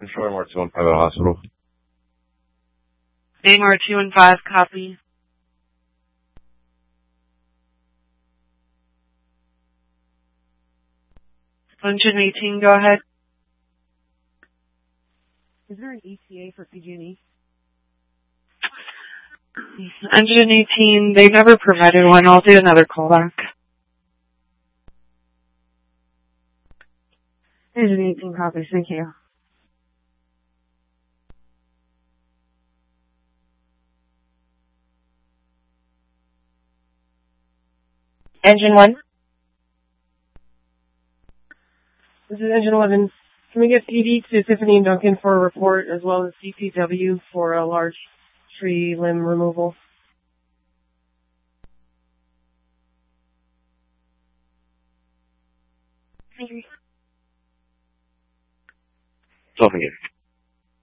Control MR 215 at the hospital. AMR 215, copy. Engine 18, go ahead. Is there an ETA for PG&E? Engine 18, they never provided one. I'll do another callback. Engine 18 copies, thank you. Engine 1? This is Engine 11. Can we get PD to Tiffany and Duncan for a report, as well as CPW for a large tree limb removal? Talking again.